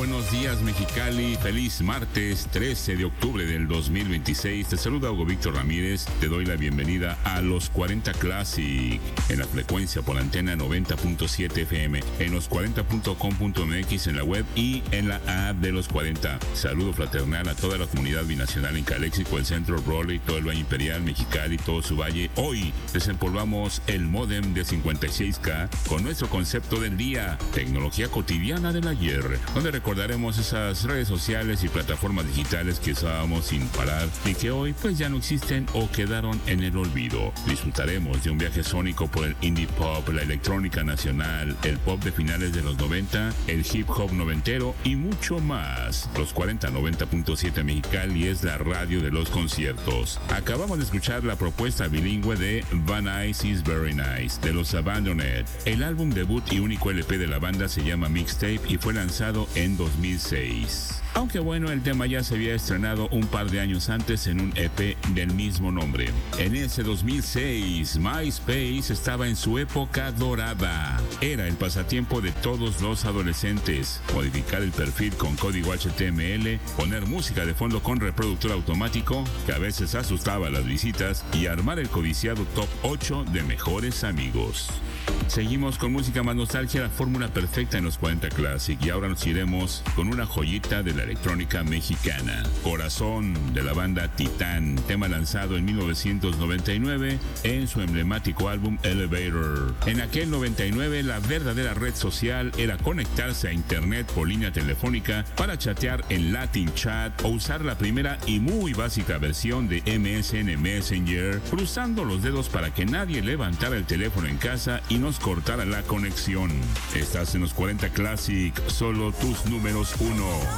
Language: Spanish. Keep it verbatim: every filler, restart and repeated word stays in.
buenos días Mexicali, feliz martes trece de octubre del dos mil veintiséis. Te saluda Hugo Víctor Ramírez, te doy la bienvenida a los cuarenta Classic, en la frecuencia por antena noventa punto siete F M, en los cuarenta punto com punto m x en la web y en la app de los cuarenta. Saludo fraternal a toda la comunidad binacional en Caléxico, el centro, Raleigh, todo el Valle Imperial, Mexicali, todo su valle. Hoy desempolvamos el módem de cincuenta y seis K con nuestro concepto del día, tecnología cotidiana del ayer, donde recordaremos esas redes sociales y plataformas digitales que usábamos sin parar y que hoy pues ya no existen o quedaron en el olvido. Disfrutaremos de un viaje sónico por el indie pop, la electrónica nacional, el pop de finales de los noventa, el hip hop noventero y mucho más. Los cuarenta noventa punto siete Mexicali es la radio de los conciertos. Acabamos de escuchar la propuesta bilingüe de Van Nice is Very Nice de los Abandoned. El álbum debut y único L P de la banda se llama Mixtape y fue lanzado en dos mil seis. Aunque bueno, el tema ya se había estrenado un par de años antes en un E P del mismo nombre. En ese dos mil seis, MySpace estaba en su época dorada. Era el pasatiempo de todos los adolescentes. Modificar el perfil con código H T M L, poner música de fondo con reproductor automático, que a veces asustaba a las visitas, y armar el codiciado top ocho de mejores amigos. Seguimos con música más nostalgia, la fórmula perfecta en los cuarenta Classic, y ahora nos iremos con una joyita de la electrónica mexicana. Corazón, de la banda Titán, tema lanzado en mil novecientos noventa y nueve en su emblemático álbum Elevator. En aquel noventa y nueve la verdadera red social era conectarse a internet por línea telefónica para chatear en Latin Chat o usar la primera y muy básica versión de M S N Messenger, cruzando los dedos para que nadie levantara el teléfono en casa y nos cortara la conexión. Estás en los cuarenta Classic, solo tus números uno.